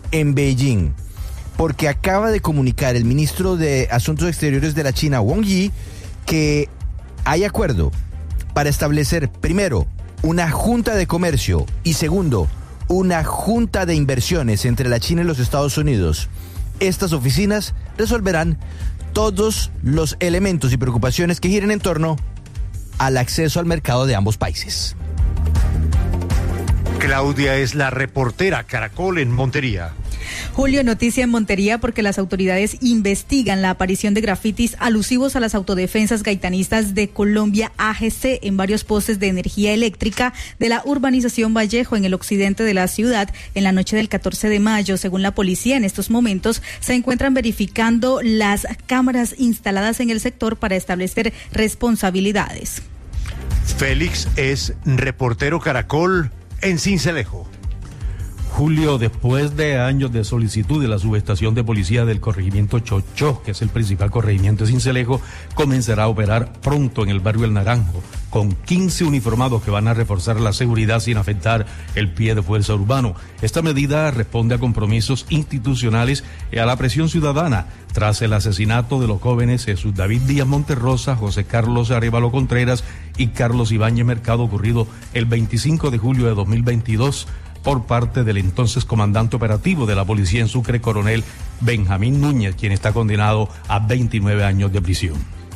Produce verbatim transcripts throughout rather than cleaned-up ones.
en Beijing, porque acaba de comunicar el ministro de Asuntos Exteriores de la China, Wang Yi, que hay acuerdo para establecer, primero, una junta de comercio y segundo, una junta de inversiones entre la China y los Estados Unidos. Estas oficinas resolverán todos los elementos y preocupaciones que giren en torno al acceso al mercado de ambos países. Claudia es la reportera Caracol en Montería. Julio, noticia en Montería porque las autoridades investigan la aparición de grafitis alusivos a las autodefensas gaitanistas de Colombia A G C en varios postes de energía eléctrica de la urbanización Vallejo en el occidente de la ciudad en la noche del catorce de mayo. Según la policía, en estos momentos se encuentran verificando las cámaras instaladas en el sector para establecer responsabilidades. Félix es reportero Caracol en Sincelejo. Julio, después de años de solicitud de la subestación de policía del corregimiento Chochó, que es el principal corregimiento de Sincelejo, comenzará a operar pronto en el barrio El Naranjo, con quince uniformados que van a reforzar la seguridad sin afectar el pie de fuerza urbano. Esta medida responde a compromisos institucionales y a la presión ciudadana tras el asesinato de los jóvenes Jesús David Díaz Monterrosa, José Carlos Arévalo Contreras y Carlos Ibáñez Mercado, ocurrido el veinticinco de julio de dos mil veintidós. Por parte del entonces comandante operativo de la policía en Sucre, coronel Benjamín Núñez, quien está condenado a veintinueve años de prisión.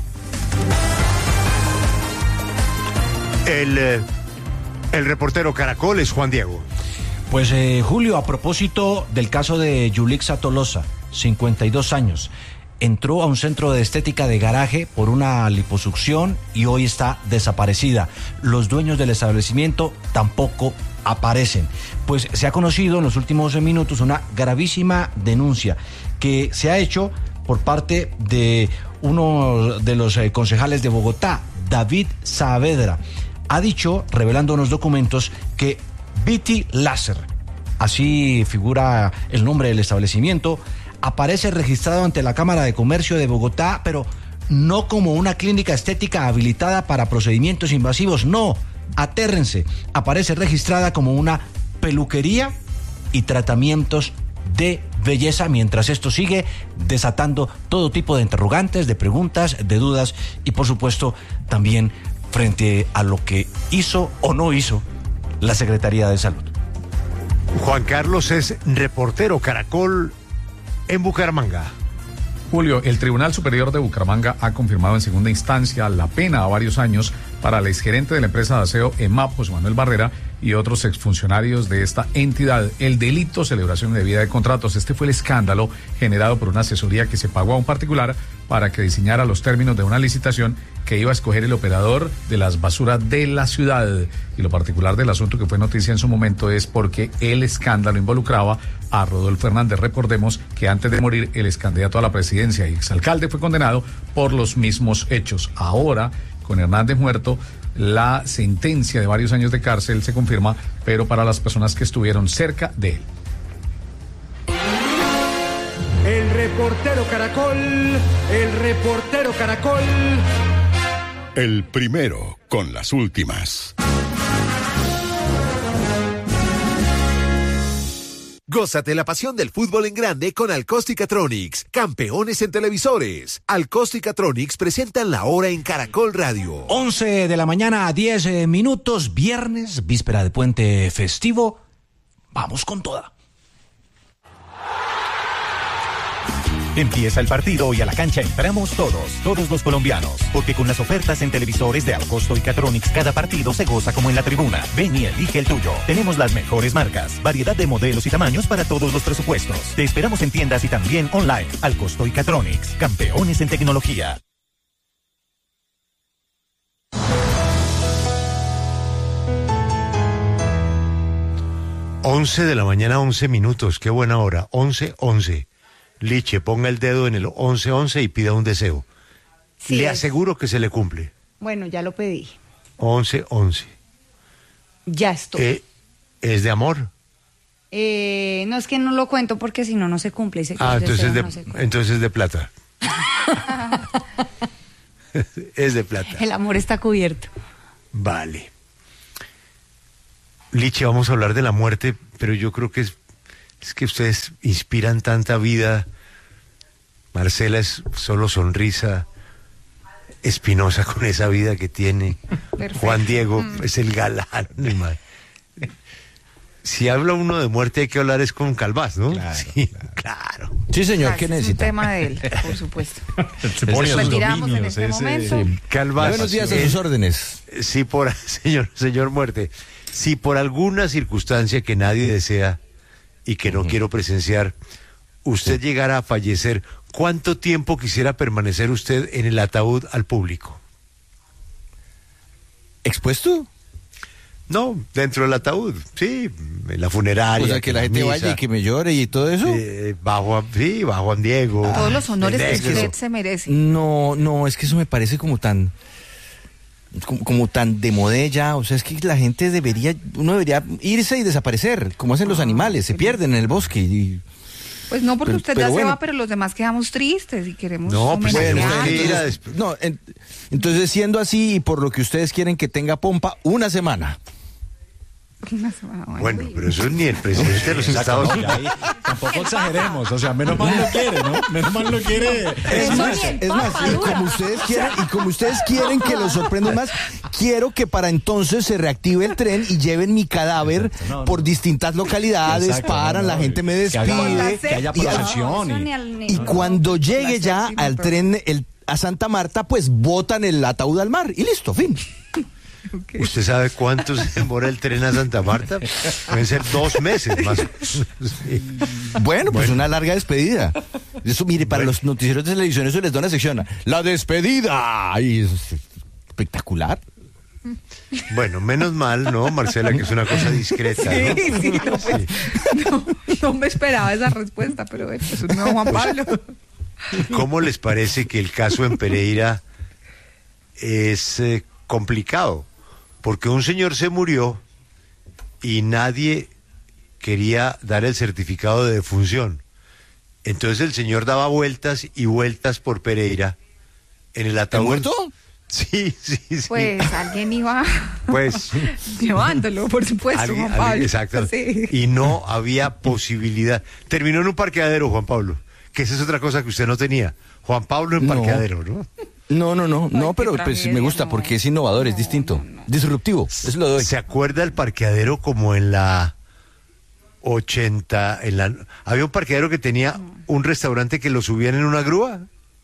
El, eh, el reportero Caracol es Juan Diego. Pues eh, Julio, a propósito del caso de Yulixa Tolosa, cincuenta y dos años, entró a un centro de estética de Garaje por una liposucción y hoy está desaparecida. Los dueños del establecimiento tampoco aparecen. Pues se ha conocido en los últimos minutos una gravísima denuncia que se ha hecho por parte de uno de los eh, concejales de Bogotá, David Saavedra. Ha dicho, revelando unos documentos, que Viti Láser, así figura el nombre del establecimiento, aparece registrado ante la Cámara de Comercio de Bogotá, pero no como una clínica estética habilitada para procedimientos invasivos, no. Atérrense, aparece registrada como una peluquería y tratamientos de belleza, mientras esto sigue desatando todo tipo de interrogantes, de preguntas, de dudas y por supuesto también frente a lo que hizo o no hizo la Secretaría de Salud. Juan Carlos es reportero Caracol en Bucaramanga. Julio, el Tribunal Superior de Bucaramanga ha confirmado en segunda instancia la pena a varios años para el exgerente de la empresa de aseo EMAP, José Manuel Barrera, y otros exfuncionarios de esta entidad. El delito celebración indebida de contratos. Este fue el escándalo generado por una asesoría que se pagó a un particular para que diseñara los términos de una licitación que iba a escoger el operador de las basuras de la ciudad. Y lo particular del asunto, que fue noticia en su momento, es porque el escándalo involucraba a Rodolfo Hernández. Recordemos que antes de morir, el excandidato a la presidencia y exalcalde fue condenado por los mismos hechos. Ahora, con Hernández muerto, la sentencia de varios años de cárcel se confirma, pero para las personas que estuvieron cerca de él. El reportero Caracol, el reportero Caracol. El primero con las últimas. Gózate la pasión del fútbol en grande con Alcosticatronics, campeones en televisores. Alcosticatronics presentan la hora en Caracol Radio. once de la mañana a diez minutos, viernes, víspera de puente festivo. Vamos con toda. Empieza el partido y a la cancha entramos todos, todos los colombianos, porque con las ofertas en televisores de Alcosto y Catronics cada partido se goza como en la tribuna. Ven y elige el tuyo. Tenemos las mejores marcas, variedad de modelos y tamaños para todos los presupuestos. Te esperamos en tiendas y también online. Alcosto y Catronics, campeones en tecnología. once de la mañana, once minutos, qué buena hora, once, once. Liche, ponga el dedo en el once once y pida un deseo. Sí, le es. aseguro que se le cumple. Bueno, ya lo pedí. once once. Ya estoy. Eh, ¿Es de amor? Eh, no, es que no lo cuento porque si no, no se cumple. Y se Ah, entonces, de, no se cumple. entonces es de plata. Es de plata. El amor está cubierto. Vale. Liche, vamos a hablar de la muerte, pero yo creo que es Es que ustedes inspiran tanta vida. Marcela es solo sonrisa. Espinosa con esa vida que tiene. Perfecto. Juan Diego mm. es el galán. Si habla uno de muerte hay que hablar es con Calvás, ¿no? Claro, sí, claro. claro. Sí, señor, ¿qué necesita? Es un tema de él, por supuesto. Se pone a sus dominios, en este momento. Sí. Calvás. Buenos días a sus órdenes. Sí, por señor, señor muerte. Si por alguna circunstancia que nadie desea y que no uh-huh. quiero presenciar, usted sí. llegara a fallecer, ¿cuánto tiempo quisiera permanecer usted en el ataúd al público? ¿Expuesto? No, dentro del ataúd, sí, en la funeraria. O sea, que la gente vaya y que me llore y todo eso. Eh, bajo, sí, bajo Juan Diego. Todos los honores que usted se merece. No, no, es que eso me parece como tan, como, como tan de modé ya. O sea, es que la gente debería, uno debería irse y desaparecer, como hacen los animales, se pierden en el bosque y... Pues no, porque pero, usted pero ya bueno. se va, pero los demás quedamos tristes y queremos no, pues bueno, entonces, no, en, entonces siendo así y por lo que ustedes quieren que tenga pompa, una semana. Una semana, bueno, bueno pero eso ni el presidente de los Estados Unidos. Tampoco exageremos, o sea, menos mal lo quiere, ¿no? Menos mal lo quiere. Es más, es más, y como ustedes quieren, y como ustedes quieren que los sorprendan más, quiero que para entonces se reactive el tren y lleven mi cadáver no, no. por distintas localidades, Exacto, paran, no, no, la gente me despide, que, haga, que haya procesión. Y, y, y cuando llegue ya al tren el, a Santa Marta, pues botan el ataúd al mar y listo, fin. Okay. ¿Usted sabe cuánto se demora el tren a Santa Marta? Pueden ser dos meses más. Sí. Bueno, pues bueno. una larga despedida. Eso, mire, para bueno. los noticieros de televisión eso les da una sección. La despedida. Ay, eso es espectacular. Bueno, menos mal, ¿no, Marcela? Que es una cosa discreta, ¿no? Sí, sí, no, pues, no, no me esperaba esa respuesta, pero es un nuevo Juan Pablo. ¿Cómo les parece que el caso en Pereira es eh, complicado? Porque un señor se murió y nadie quería dar el certificado de defunción. Entonces el señor daba vueltas y vueltas por Pereira en el ataúd. ¿Muerto? Sí, sí, sí. Pues alguien iba pues llevándolo, por supuesto, alguien, Juan Pablo. Alguien, exacto. Sí. Y no había posibilidad. Terminó en un parqueadero, Juan Pablo, que esa es otra cosa que usted no tenía. Juan Pablo en no. parqueadero, ¿no? No, no, no, no, pero pues me gusta porque es innovador, es distinto, disruptivo, eso lo doy. ¿Se acuerda el parqueadero como en la ochenta, en la había un parqueadero que tenía un restaurante que lo subían en una grúa?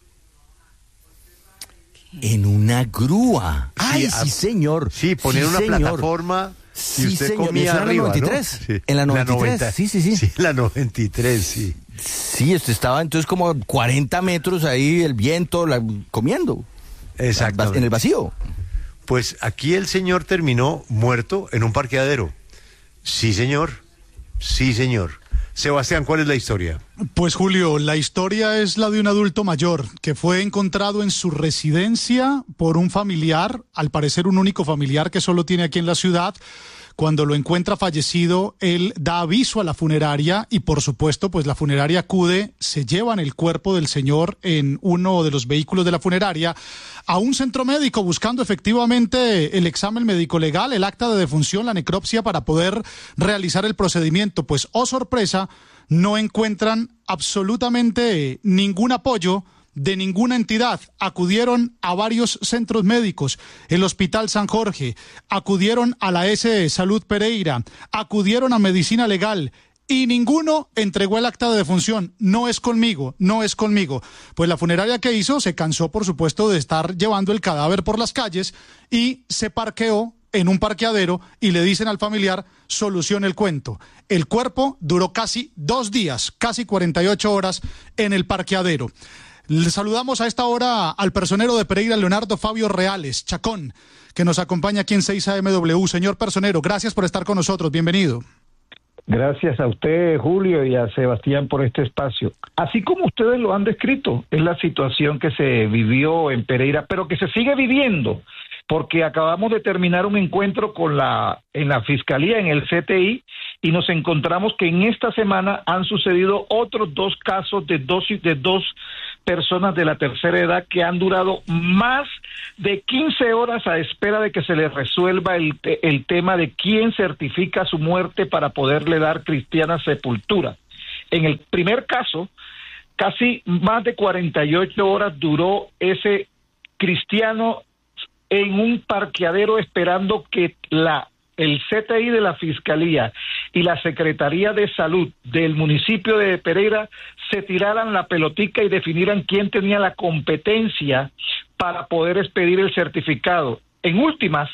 En una grúa. Ay, sí, sí señor. Sí, ponían sí, una señor. plataforma y sí, usted señor. comía ¿Eso arriba, en la noventa y tres? ¿no? Sí. En la noventa y tres, noventa, sí, sí, sí. Sí, en la noventa y tres, sí. Sí, usted estaba entonces como a cuarenta metros ahí, el viento, la, comiendo. Exactamente. En el vacío. Pues aquí el señor terminó muerto en un parqueadero. Sí, señor. Sí, señor. Sebastián, ¿cuál es la historia? Pues Julio, la historia es la de un adulto mayor que fue encontrado en su residencia por un familiar, al parecer un único familiar que solo tiene aquí en la ciudad. Cuando lo encuentra fallecido, él da aviso a la funeraria y por supuesto, pues la funeraria acude, se llevan el cuerpo del señor en uno de los vehículos de la funeraria a un centro médico buscando efectivamente el examen médico legal, el acta de defunción, la necropsia para poder realizar el procedimiento. Pues, oh sorpresa, no encuentran absolutamente ningún apoyo de ninguna entidad. Acudieron a varios centros médicos, el Hospital San Jorge, acudieron a la S Salud Pereira, acudieron a Medicina Legal y ninguno entregó el acta de defunción. No es conmigo, no es conmigo. Pues la funeraria que hizo se cansó, por supuesto, de estar llevando el cadáver por las calles y se parqueó en un parqueadero y le dicen al familiar, solucione el cuento. El cuerpo duró casi dos días, casi cuarenta y ocho horas en el parqueadero. Le saludamos a esta hora al personero de Pereira, Leonardo Fabio Reales, Chacón, que nos acompaña aquí en seis A M W. Señor personero, gracias por estar con nosotros, bienvenido. Gracias a usted, Julio, y a Sebastián por este espacio. Así como ustedes lo han descrito, es la situación que se vivió en Pereira, pero que se sigue viviendo, porque acabamos de terminar un encuentro con la en la Fiscalía, en el C T I, y nos encontramos que en esta semana han sucedido otros dos casos de dos, de dos personas de la tercera edad que han durado más de quince horas a espera de que se les resuelva el, el tema de quién certifica su muerte para poderle dar cristiana sepultura. En el primer caso, casi más de cuarenta y ocho horas duró ese cristiano en un parqueadero esperando que la el C T I de la Fiscalía y la Secretaría de Salud del municipio de Pereira se tiraran la pelotica y definieran quién tenía la competencia para poder expedir el certificado. En últimas,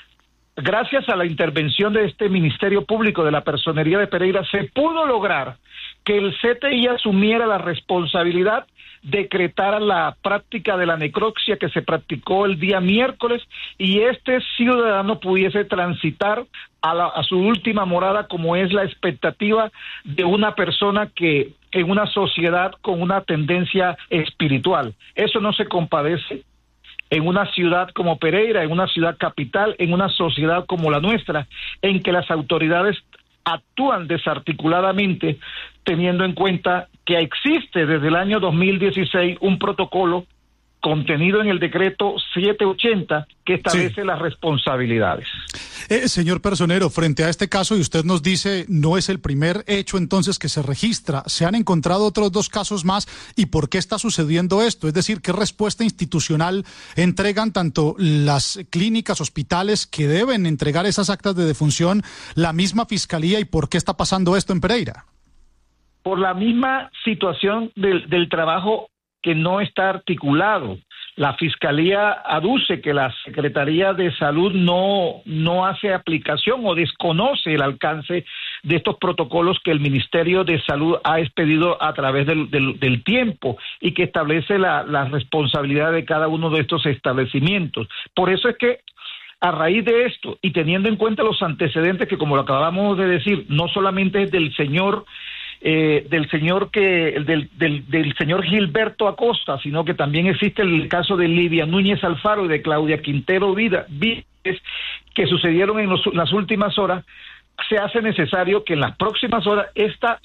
gracias a la intervención de este Ministerio Público de la Personería de Pereira, se pudo lograr que el C T I asumiera la responsabilidad, decretara la práctica de la necropsia que se practicó el día miércoles y este ciudadano pudiese transitar a, la, a su última morada, como es la expectativa de una persona que en una sociedad con una tendencia espiritual. Eso no se compadece en una ciudad como Pereira, en una ciudad capital, en una sociedad como la nuestra, en que las autoridades actúan desarticuladamente, teniendo en cuenta que existe desde el año dos mil dieciséis un protocolo contenido en el decreto setecientos ochenta que establece sí. las responsabilidades. Eh, señor Personero, frente a este caso, y usted nos dice, no es el primer hecho entonces que se registra, ¿se han encontrado otros dos casos más? ¿Y por qué está sucediendo esto? Es decir, ¿qué respuesta institucional entregan tanto las clínicas, hospitales que deben entregar esas actas de defunción, la misma Fiscalía, y por qué está pasando esto en Pereira? Por la misma situación del, del trabajo que no está articulado. La Fiscalía aduce que la Secretaría de Salud no, no hace aplicación o desconoce el alcance de estos protocolos que el Ministerio de Salud ha expedido a través del, del, del tiempo y que establece la, la responsabilidad de cada uno de estos establecimientos. Por eso es que a raíz de esto y teniendo en cuenta los antecedentes que, como lo acabamos de decir, no solamente es del señor Eh, del señor que del, del, del señor Gilberto Acosta, sino que también existe el caso de Lidia Núñez Alfaro y de Claudia Quintero Vida, Vides, que sucedieron en, los, en las últimas horas. Se hace necesario que en las próximas horas esta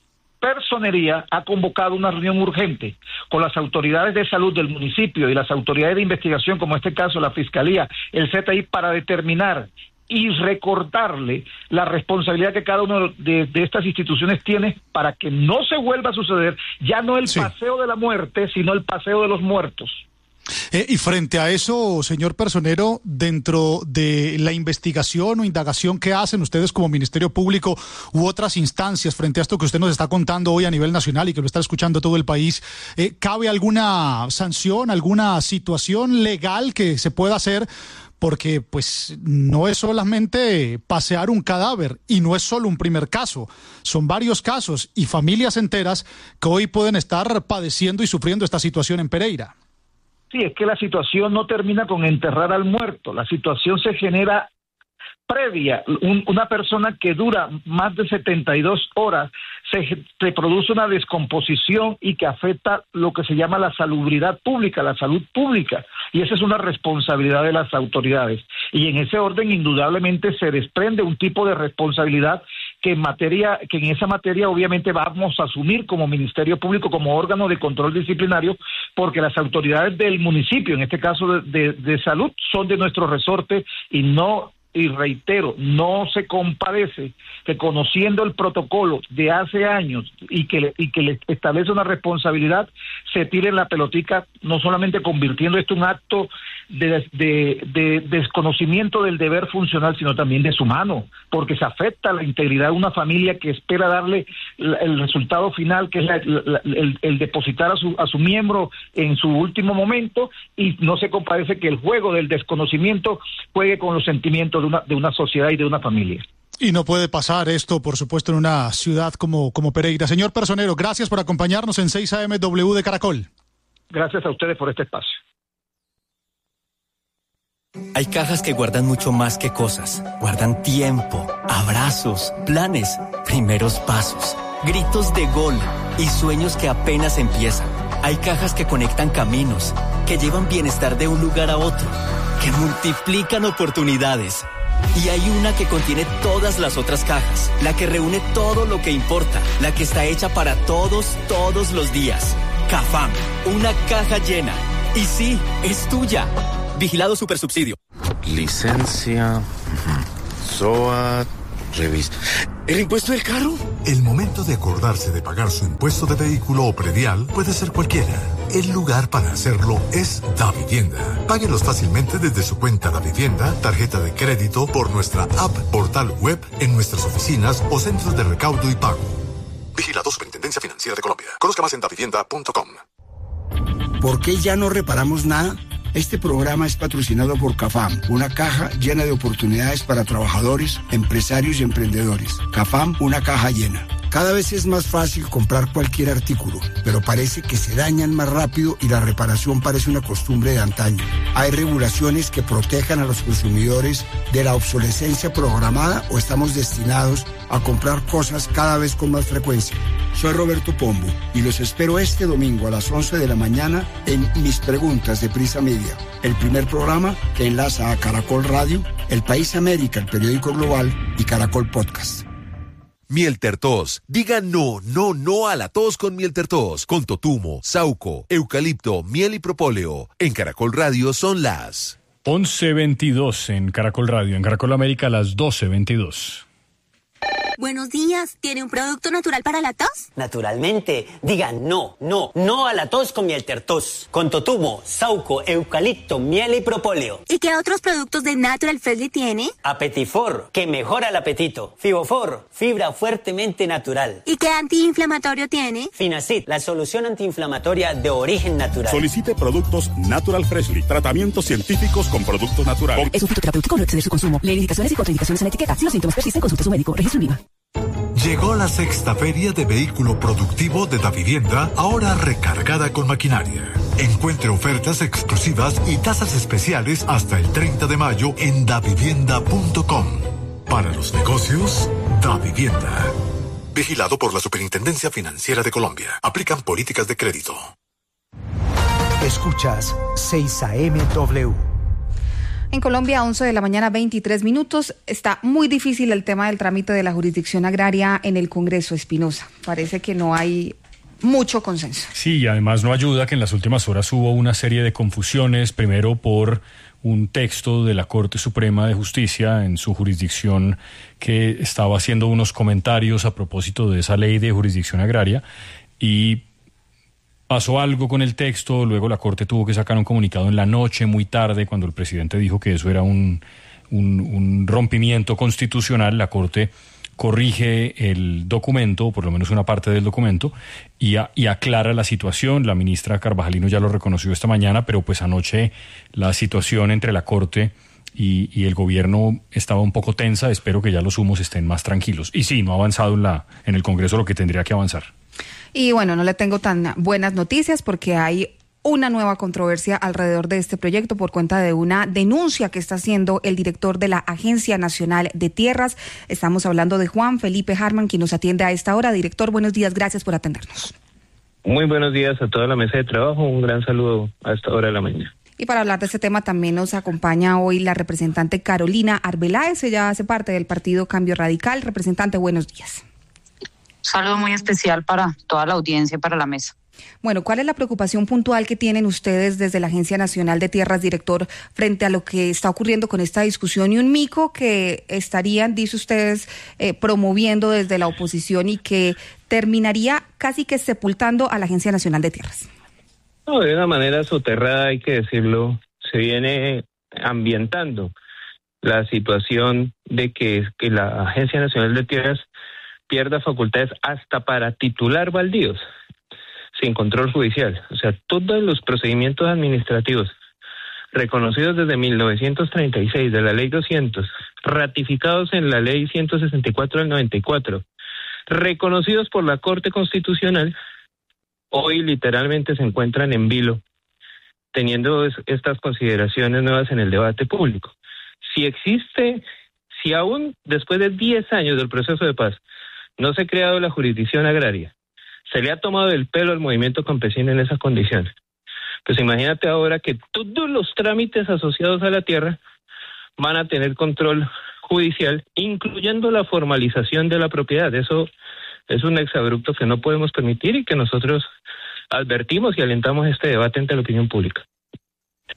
personería ha convocado una reunión urgente con las autoridades de salud del municipio y las autoridades de investigación, como en este caso la Fiscalía, el C T I, para determinar y recordarle la responsabilidad que cada una de, de estas instituciones tiene para que no se vuelva a suceder ya no el sí. paseo de la muerte, sino el paseo de los muertos. Eh, y frente a eso, señor Personero, dentro de la investigación o indagación que hacen ustedes como Ministerio Público u otras instancias, frente a esto que usted nos está contando hoy a nivel nacional y que lo está escuchando todo el país, eh, ¿cabe alguna sanción, alguna situación legal que se pueda hacer? Porque pues no es solamente pasear un cadáver y no es solo un primer caso, son varios casos y familias enteras que hoy pueden estar padeciendo y sufriendo esta situación en Pereira. Sí, es que la situación no termina con enterrar al muerto, la situación se genera previa. Un, una persona que dura más de setenta y dos horas se, se produce una descomposición y que afecta lo que se llama la salubridad pública, la salud pública, y esa es una responsabilidad de las autoridades. Y en ese orden indudablemente se desprende un tipo de responsabilidad que en materia, que en esa materia obviamente vamos a asumir como Ministerio Público, como órgano de control disciplinario, porque las autoridades del municipio, en este caso de, de, de salud, son de nuestro resorte y no y reitero, no se compadece que conociendo el protocolo de hace años y que le, y que le establece una responsabilidad, se tire en la pelotica, no solamente convirtiendo esto en un acto de, de, de desconocimiento del deber funcional, sino también deshumano, porque se afecta la integridad de una familia que espera darle la, el resultado final, que es la, la, el, el depositar a su, a su miembro en su último momento, y no se compadece que el juego del desconocimiento juegue con los sentimientos de una, de una sociedad y de una familia. Y no puede pasar esto, por supuesto, en una ciudad como, como Pereira. Señor Personero, gracias por acompañarnos en seis A M W de Caracol. Gracias a ustedes por este espacio. Hay cajas que guardan mucho más que cosas. Guardan tiempo, abrazos, planes, primeros pasos, gritos de gol y sueños que apenas empiezan. Hay cajas que conectan caminos, que llevan bienestar de un lugar a otro, que multiplican oportunidades. Y hay una que contiene todas las otras cajas, la que reúne todo lo que importa, la que está hecha para todos, todos los días. Cafam, una caja llena. Y sí, es tuya. Vigilado Supersubsidio. Licencia, S O A T, Revisa. ¿El impuesto del carro? El momento de acordarse de pagar su impuesto de vehículo o predial puede ser cualquiera. El lugar para hacerlo es Davivienda. Páguelos fácilmente desde su cuenta Davivienda, tarjeta de crédito, por nuestra app, portal web, en nuestras oficinas o centros de recaudo y pago. Vigilado Superintendencia Financiera de Colombia. Conozca más en davivienda punto com. ¿Por qué ya no reparamos nada? Este programa es patrocinado por CAFAM, una caja llena de oportunidades para trabajadores, empresarios y emprendedores. CAFAM, una caja llena. Cada vez es más fácil comprar cualquier artículo, pero parece que se dañan más rápido y la reparación parece una costumbre de antaño. ¿Hay regulaciones que protejan a los consumidores de la obsolescencia programada o estamos destinados a comprar cosas cada vez con más frecuencia? Soy Roberto Pombo y los espero este domingo a las once de la mañana en Mis Preguntas de Prisa Media, el primer programa que enlaza a Caracol Radio, El País América, el periódico global, y Caracol Podcast. Miel Tertos. Diga no, no, no a la tos con Miel Tertos. Con totumo, sauco, eucalipto, miel y propóleo. En Caracol Radio son las once veintidós en Caracol Radio. En Caracol América las doce veintidós. Buenos días, ¿tiene un producto natural para la tos? Naturalmente, diga no, no, no a la tos con Miel Tertos. Con totumo, sauco, eucalipto, miel y propóleo. ¿Y qué otros productos de Natural Freshly tiene? Apetifor, que mejora el apetito. Fibofor, fibra fuertemente natural. ¿Y qué antiinflamatorio tiene? Finacid, la solución antiinflamatoria de origen natural. Solicite productos Natural Freshly, tratamientos científicos con productos naturales. Es un fitoterapéutico, no exceder su consumo. Lee indicaciones y contraindicaciones en la etiqueta. Si los síntomas persisten, consulte a su médico. Registro IVA. Llegó la sexta feria de vehículo productivo de Davivienda, ahora recargada con maquinaria. Encuentre ofertas exclusivas y tasas especiales hasta el treinta de mayo en davivienda punto com. Para los negocios, Davivienda. Vigilado por la Superintendencia Financiera de Colombia. Aplican políticas de crédito. Escuchas seis A M W. En Colombia, once de la mañana, veintitrés minutos. Está muy difícil el tema del trámite de la jurisdicción agraria en el Congreso, Espinosa. Parece que no hay mucho consenso. Sí, y además no ayuda que en las últimas horas hubo una serie de confusiones, primero por un texto de la Corte Suprema de Justicia en su jurisdicción que estaba haciendo unos comentarios a propósito de esa ley de jurisdicción agraria, y pasó algo con el texto. Luego la Corte tuvo que sacar un comunicado en la noche, muy tarde, cuando el presidente dijo que eso era un, un, un rompimiento constitucional. La Corte corrige el documento, o por lo menos una parte del documento, y, a, y aclara la situación. La ministra Carvajalino ya lo reconoció esta mañana, pero pues anoche la situación entre la Corte y, y el gobierno estaba un poco tensa. Espero que ya los humos estén más tranquilos. Y sí, no ha avanzado en, la, en el Congreso lo que tendría que avanzar. Y bueno, no le tengo tan buenas noticias porque hay una nueva controversia alrededor de este proyecto por cuenta de una denuncia que está haciendo el director de la Agencia Nacional de Tierras. Estamos hablando de Juan Felipe Harman, quien nos atiende a esta hora. Director, buenos días, gracias por atendernos. Muy buenos días a toda la mesa de trabajo, un gran saludo a esta hora de la mañana. Y para hablar de este tema también nos acompaña hoy la representante Carolina Arbeláez. Ella hace parte del partido Cambio Radical. Representante, buenos días. Saludo muy especial para toda la audiencia y para la mesa. Bueno, ¿cuál es la preocupación puntual que tienen ustedes desde la Agencia Nacional de Tierras, director, frente a lo que está ocurriendo con esta discusión y un mico que estarían, dice ustedes, eh, promoviendo desde la oposición y que terminaría casi que sepultando a la Agencia Nacional de Tierras? No, de una manera soterrada, hay que decirlo, se viene ambientando la situación de que, que la Agencia Nacional de Tierras pierda facultades hasta para titular baldíos sin control judicial. O sea, todos los procedimientos administrativos reconocidos desde mil novecientos treinta y seis de la ley doscientos, ratificados en la ley ciento sesenta y cuatro del noventa y cuatro, reconocidos por la Corte Constitucional, hoy literalmente se encuentran en vilo, teniendo es, estas consideraciones nuevas en el debate público. Si existe, si aún después de diez años del proceso de paz no se ha creado la jurisdicción agraria, se le ha tomado el pelo al movimiento campesino en esas condiciones, pues imagínate ahora que todos los trámites asociados a la tierra van a tener control judicial, incluyendo la formalización de la propiedad. Eso es un exabrupto que no podemos permitir y que nosotros advertimos y alentamos este debate ante la opinión pública.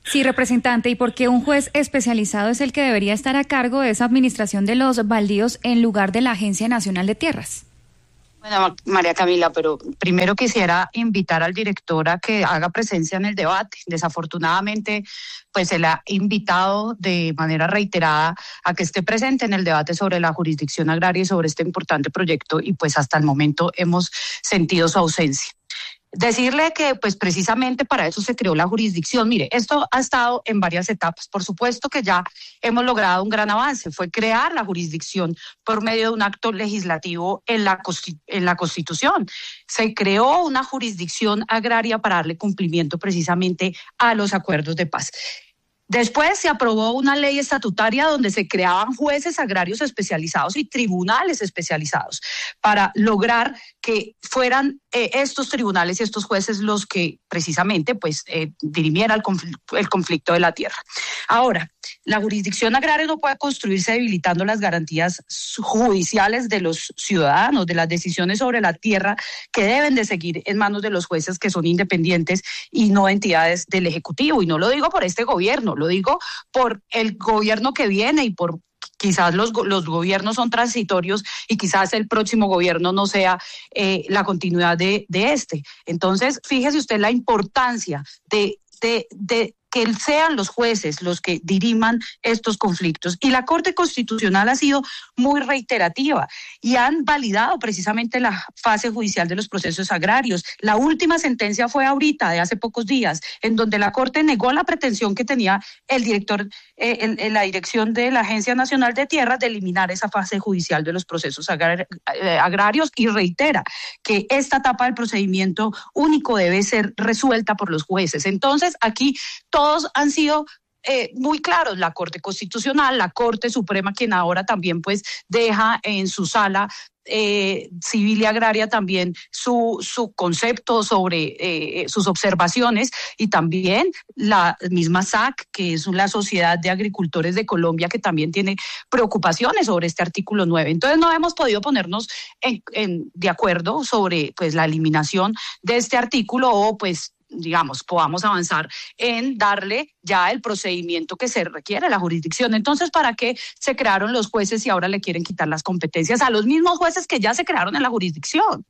Sí, representante, ¿y por qué un juez especializado es el que debería estar a cargo de esa administración de los baldíos en lugar de la Agencia Nacional de Tierras? Bueno, María Camila, pero primero quisiera invitar al director a que haga presencia en el debate. Desafortunadamente, pues se le ha invitado de manera reiterada a que esté presente en el debate sobre la jurisdicción agraria y sobre este importante proyecto, y pues hasta el momento hemos sentido su ausencia. Decirle que pues precisamente para eso se creó la jurisdicción. Mire, esto ha estado en varias etapas. Por supuesto que ya hemos logrado un gran avance. Fue crear la jurisdicción por medio de un acto legislativo en la, en la Constitución. Se creó una jurisdicción agraria para darle cumplimiento precisamente a los acuerdos de paz. Después se aprobó una ley estatutaria donde se creaban jueces agrarios especializados y tribunales especializados para lograr que fueran eh, estos tribunales y estos jueces los que precisamente pues eh, dirimieran el conflicto, el conflicto de la tierra. Ahora, la jurisdicción agraria no puede construirse debilitando las garantías judiciales de los ciudadanos, de las decisiones sobre la tierra que deben de seguir en manos de los jueces, que son independientes y no entidades del Ejecutivo. Y no lo digo por este gobierno, lo digo por el gobierno que viene y por quizás los, los gobiernos son transitorios y quizás el próximo gobierno no sea eh, la continuidad de, de este. Entonces, fíjese usted la importancia de, de, de que sean los jueces los que diriman estos conflictos. Y la Corte Constitucional ha sido muy reiterativa y han validado precisamente la fase judicial de los procesos agrarios. La última sentencia fue ahorita, de hace pocos días, en donde la Corte negó la pretensión que tenía el director eh, en, en la dirección de la Agencia Nacional de Tierras de eliminar esa fase judicial de los procesos agrar- eh, agrarios y reitera que esta etapa del procedimiento único debe ser resuelta por los jueces. Entonces, aquí todo Todos han sido eh, muy claros, la Corte Constitucional, la Corte Suprema, quien ahora también pues deja en su sala eh, civil y agraria también su, su concepto sobre eh, sus observaciones, y también la misma S A C, que es la Sociedad de Agricultores de Colombia, que también tiene preocupaciones sobre este artículo nueve. Entonces no hemos podido ponernos en, en, de acuerdo sobre pues la eliminación de este artículo o pues digamos, podamos avanzar en darle ya el procedimiento que se requiere, la jurisdicción. Entonces, ¿para qué se crearon los jueces y ahora le quieren quitar las competencias a los mismos jueces que ya se crearon en la jurisdicción?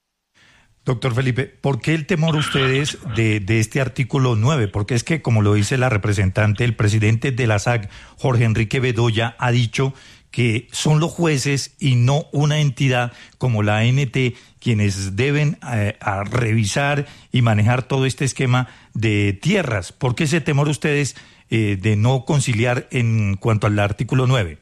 Doctor Felipe, ¿por qué el temor ustedes de, de este artículo nueve? Porque es que, como lo dice la representante, el presidente de la S A C, Jorge Enrique Bedoya, ha dicho que son los jueces y no una entidad como la A N T quienes deben eh, a revisar y manejar todo este esquema de tierras. ¿Por qué ese temor ustedes eh, de no conciliar en cuanto al artículo nueve?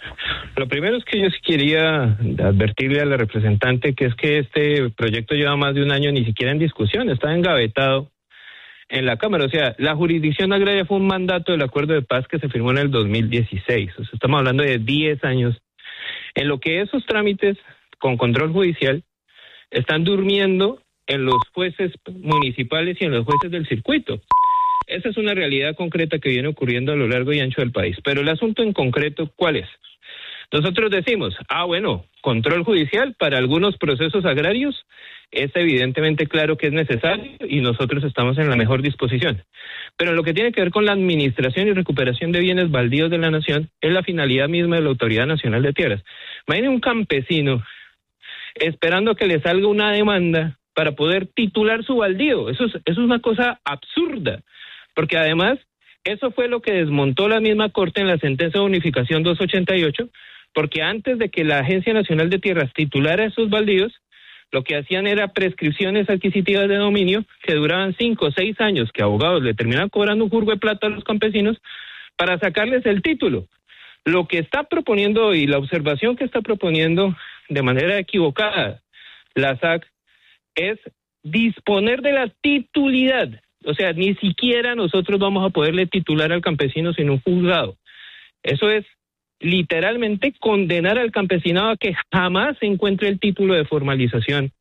Lo primero es que yo sí quería advertirle a la representante que es que este proyecto lleva más de un año ni siquiera en discusión, está engavetado en la Cámara. O sea, la jurisdicción agraria fue un mandato del acuerdo de paz que se firmó en el dos mil dieciséis. O sea, estamos hablando de diez años en lo que esos trámites con control judicial están durmiendo en los jueces municipales y en los jueces del circuito. Esa es una realidad concreta que viene ocurriendo a lo largo y ancho del país. Pero el asunto en concreto, ¿cuál es? Nosotros decimos, ah, bueno, control judicial para algunos procesos agrarios es evidentemente claro que es necesario y nosotros estamos en la mejor disposición. Pero en lo que tiene que ver con la administración y recuperación de bienes baldíos de la nación, es la finalidad misma de la Autoridad Nacional de Tierras. Imaginen un campesino esperando que le salga una demanda para poder titular su baldío. Eso es, eso es una cosa absurda, porque además eso fue lo que desmontó la misma Corte en la sentencia de unificación doscientos ochenta y ocho, porque antes de que la Agencia Nacional de Tierras titulara esos baldíos, lo que hacían era prescripciones adquisitivas de dominio que duraban cinco o seis años, que abogados le terminaban cobrando un jurgo de plata a los campesinos para sacarles el título. Lo que está proponiendo hoy, la observación que está proponiendo de manera equivocada la S A C, es disponer de la titularidad. O sea, ni siquiera nosotros vamos a poderle titular al campesino sin un juzgado. Eso es literalmente condenar al campesinado a que jamás se encuentre el título de formalización.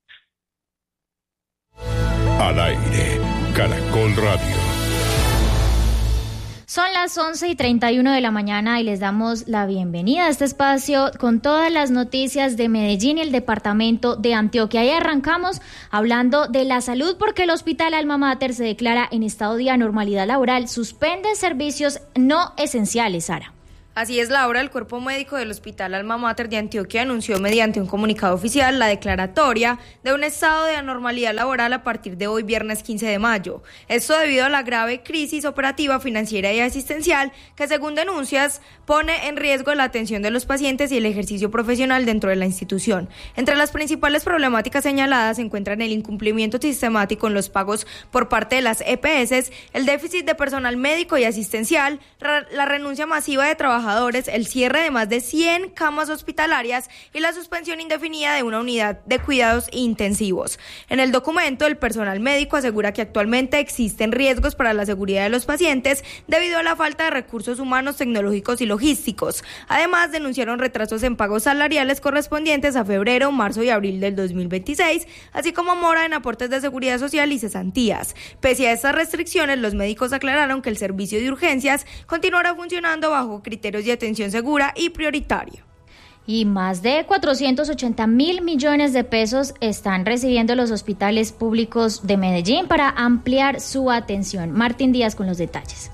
Al aire, Caracol Radio. Son las once y treinta y uno de la mañana y les damos la bienvenida a este espacio con todas las noticias de Medellín y el departamento de Antioquia. Y arrancamos hablando de la salud porque el Hospital Alma Mater se declara en estado de anormalidad laboral, suspende servicios no esenciales, Sara. Así es, Laura, el cuerpo médico del Hospital Alma Mater de Antioquia anunció mediante un comunicado oficial la declaratoria de un estado de anormalidad laboral a partir de hoy, viernes quince de mayo. Esto debido a la grave crisis operativa, financiera y asistencial que, según denuncias, pone en riesgo la atención de los pacientes y el ejercicio profesional dentro de la institución. Entre las principales problemáticas señaladas se encuentran el incumplimiento sistemático en los pagos por parte de las E P S, el déficit de personal médico y asistencial, la renuncia masiva de trabajadores, el cierre de más de cien camas hospitalarias y la suspensión indefinida de una unidad de cuidados intensivos. En el documento, el personal médico asegura que actualmente existen riesgos para la seguridad de los pacientes debido a la falta de recursos humanos, tecnológicos y logísticos. Además, denunciaron retrasos en pagos salariales correspondientes a febrero, marzo y abril del dos mil veintiséis, así como mora en aportes de seguridad social y cesantías. Pese a estas restricciones, los médicos aclararon que el servicio de urgencias continuará funcionando bajo criterios de atención segura y prioritaria. Y más de cuatrocientos ochenta mil millones de pesos están recibiendo los hospitales públicos de Medellín para ampliar su atención. Martín Díaz con los detalles.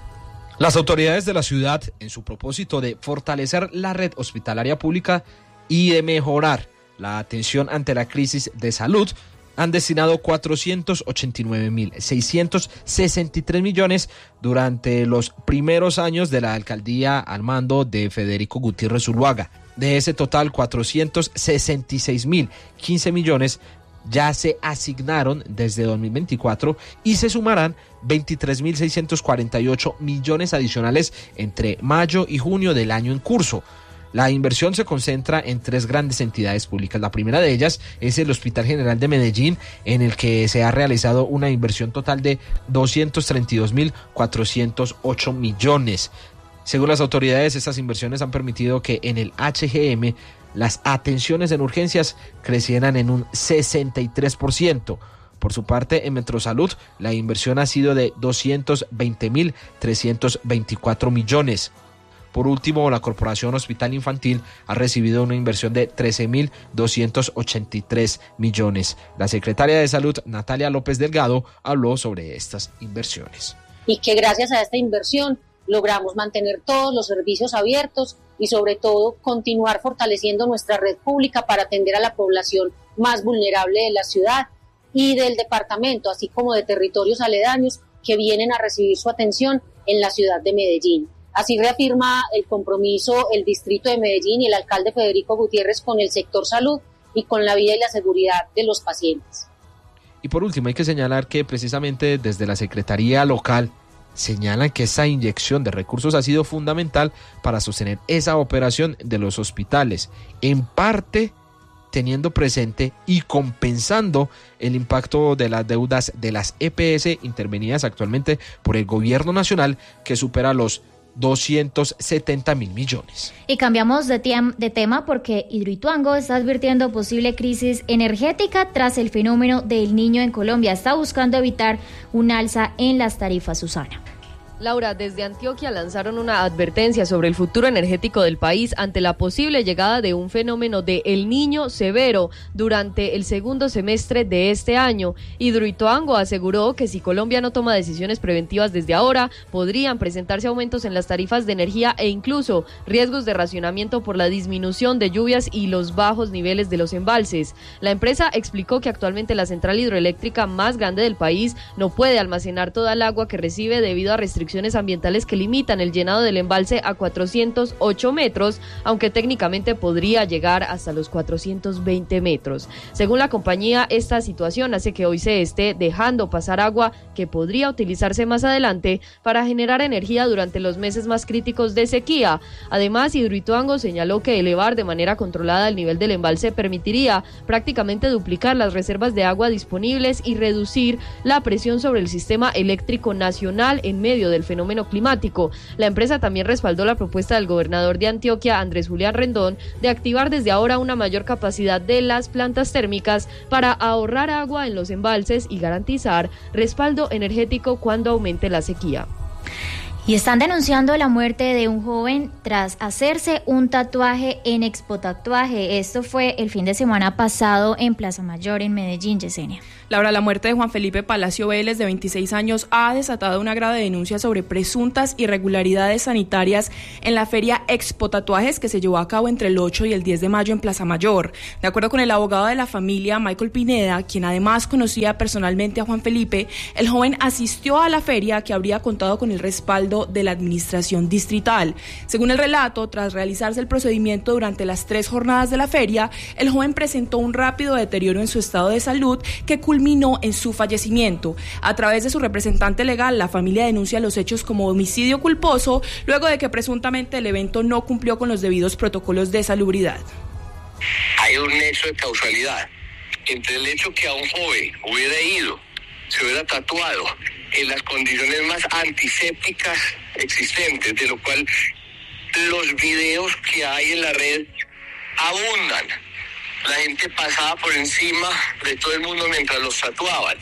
Las autoridades de la ciudad, en su propósito de fortalecer la red hospitalaria pública y de mejorar la atención ante la crisis de salud, han destinado cuatrocientos ochenta y nueve mil seiscientos sesenta y tres millones durante los primeros años de la alcaldía al mando de Federico Gutiérrez Zuluaga. De ese total, cuatrocientos sesenta y seis mil quince millones ya se asignaron desde dos mil veinticuatro y se sumarán veintitrés mil seiscientos cuarenta y ocho millones adicionales entre mayo y junio del año en curso. La inversión se concentra en tres grandes entidades públicas. La primera de ellas es el Hospital General de Medellín, en el que se ha realizado una inversión total de doscientos treinta y dos mil cuatrocientos ocho millones. Según las autoridades, estas inversiones han permitido que en el H G M las atenciones en urgencias crecieran en un sesenta y tres por ciento. Por su parte, en Metrosalud, la inversión ha sido de doscientos veinte mil trescientos veinticuatro millones. Por último, la Corporación Hospital Infantil ha recibido una inversión de trece mil doscientos ochenta y tres millones. La secretaria de Salud, Natalia López Delgado, habló sobre estas inversiones. Y que gracias a esta inversión logramos mantener todos los servicios abiertos y sobre todo continuar fortaleciendo nuestra red pública para atender a la población más vulnerable de la ciudad y del departamento, así como de territorios aledaños que vienen a recibir su atención en la ciudad de Medellín. Así reafirma el compromiso el distrito de Medellín y el alcalde Federico Gutiérrez con el sector salud y con la vida y la seguridad de los pacientes. Y por último, hay que señalar que precisamente desde la Secretaría Local señalan que esa inyección de recursos ha sido fundamental para sostener esa operación de los hospitales, en parte teniendo presente y compensando el impacto de las deudas de las E P S intervenidas actualmente por el gobierno nacional, que supera los doscientos setenta mil millones. Y cambiamos de, tiam, de tema porque Hidroituango está advirtiendo posible crisis energética tras el fenómeno del Niño en Colombia. Está buscando evitar un alza en las tarifas, Susana. Laura, desde Antioquia lanzaron una advertencia sobre el futuro energético del país ante la posible llegada de un fenómeno de El Niño severo durante el segundo semestre de este año. Hidroituango aseguró que si Colombia no toma decisiones preventivas desde ahora, podrían presentarse aumentos en las tarifas de energía e incluso riesgos de racionamiento por la disminución de lluvias y los bajos niveles de los embalses. La empresa explicó que actualmente la central hidroeléctrica más grande del país no puede almacenar toda el agua que recibe debido a restricciones ambientales que limitan el llenado del embalse a cuatrocientos ocho metros, aunque técnicamente podría llegar hasta los cuatrocientos veinte metros. Según la compañía, esta situación hace que hoy se esté dejando pasar agua que podría utilizarse más adelante para generar energía durante los meses más críticos de sequía. Además, Hidroituango señaló que elevar de manera controlada el nivel del embalse permitiría prácticamente duplicar las reservas de agua disponibles y reducir la presión sobre el sistema eléctrico nacional en medio del fenómeno climático. La empresa también respaldó la propuesta del gobernador de Antioquia, Andrés Julián Rendón, de activar desde ahora una mayor capacidad de las plantas térmicas para ahorrar agua en los embalses y garantizar respaldo energético cuando aumente la sequía. Y están denunciando la muerte de un joven tras hacerse un tatuaje en Expo Tatuaje. Esto fue el fin de semana pasado en Plaza Mayor, en Medellín, Yesenia. Laura, la muerte de Juan Felipe Palacio Vélez, de veintiséis años, ha desatado una grave denuncia sobre presuntas irregularidades sanitarias en la feria Expo Tatuajes que se llevó a cabo entre el ocho y el diez de mayo en Plaza Mayor. De acuerdo con el abogado de la familia, Michael Pineda, quien además conocía personalmente a Juan Felipe, el joven asistió a la feria que habría contado con el respaldo de la administración distrital. Según el relato, tras realizarse el procedimiento durante las tres jornadas de la feria, el joven presentó un rápido deterioro en su estado de salud que culminó en su fallecimiento. A través de su representante legal, la familia denuncia los hechos como homicidio culposo, luego de que presuntamente el evento no cumplió con los debidos protocolos de salubridad. Hay un nexo de causalidad entre el hecho que a un joven hubiera ido, se hubiera tatuado en las condiciones más antisépticas existentes, de lo cual los videos que hay en la red abundan. La gente pasaba por encima de todo el mundo mientras los tatuaban.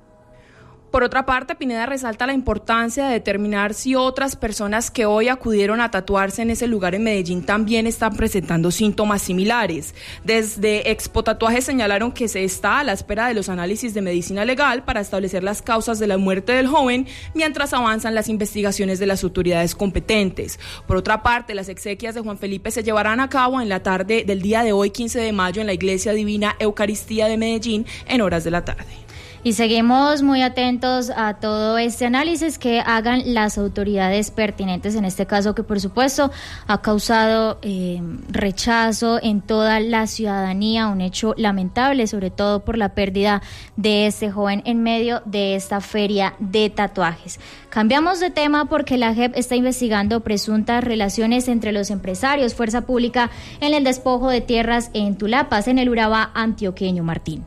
Por otra parte, Pineda resalta la importancia de determinar si otras personas que hoy acudieron a tatuarse en ese lugar en Medellín también están presentando síntomas similares. Desde Expo Tatuajes señalaron que se está a la espera de los análisis de medicina legal para establecer las causas de la muerte del joven mientras avanzan las investigaciones de las autoridades competentes. Por otra parte, las exequias de Juan Felipe se llevarán a cabo en la tarde del día de hoy, quince de mayo, en la Iglesia Divina Eucaristía de Medellín, en horas de la tarde. Y seguimos muy atentos a todo este análisis que hagan las autoridades pertinentes, en este caso que por supuesto ha causado eh, rechazo en toda la ciudadanía, un hecho lamentable, sobre todo por la pérdida de este joven en medio de esta feria de tatuajes. Cambiamos de tema porque la J E P está investigando presuntas relaciones entre los empresarios, fuerza pública en el despojo de tierras en Tulapas, en el Urabá antioqueño. Martín.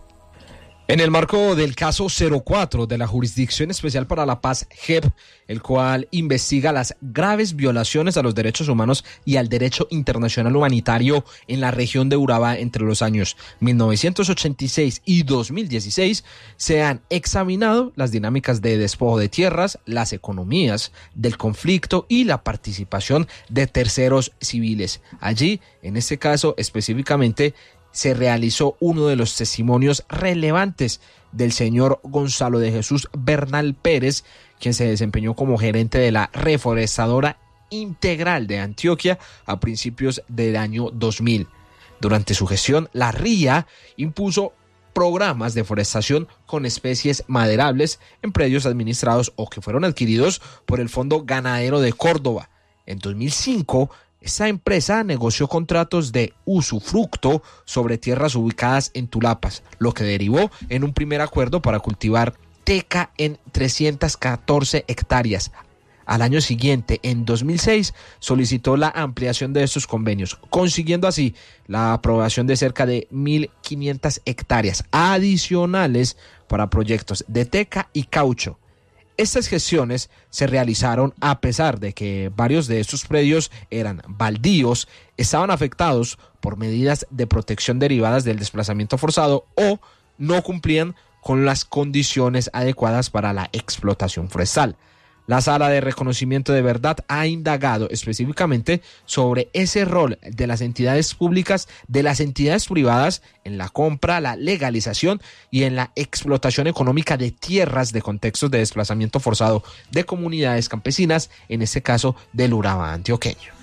En el marco del caso cero cuatro de la Jurisdicción Especial para la Paz, J E P, el cual investiga las graves violaciones a los derechos humanos y al derecho internacional humanitario en la región de Urabá entre los años mil novecientos ochenta y seis y dos mil dieciséis, se han examinado las dinámicas de despojo de tierras, las economías del conflicto y la participación de terceros civiles. Allí, en este caso específicamente, se realizó uno de los testimonios relevantes del señor Gonzalo de Jesús Bernal Pérez, quien se desempeñó como gerente de la Reforestadora Integral de Antioquia a principios del año dos mil. Durante su gestión, la R I A impuso programas de forestación con especies maderables en predios administrados o que fueron adquiridos por el Fondo Ganadero de Córdoba. En dos mil cinco, esta empresa negoció contratos de usufructo sobre tierras ubicadas en Tulapas, lo que derivó en un primer acuerdo para cultivar teca en trescientas catorce hectáreas. Al año siguiente, en dos mil seis, solicitó la ampliación de estos convenios, consiguiendo así la aprobación de cerca de mil quinientas hectáreas adicionales para proyectos de teca y caucho. Estas gestiones se realizaron a pesar de que varios de estos predios eran baldíos, estaban afectados por medidas de protección derivadas del desplazamiento forzado o no cumplían con las condiciones adecuadas para la explotación forestal. La Sala de Reconocimiento de Verdad ha indagado específicamente sobre ese rol de las entidades públicas, de las entidades privadas en la compra, la legalización y en la explotación económica de tierras de contextos de desplazamiento forzado de comunidades campesinas, en este caso del Urabá antioqueño.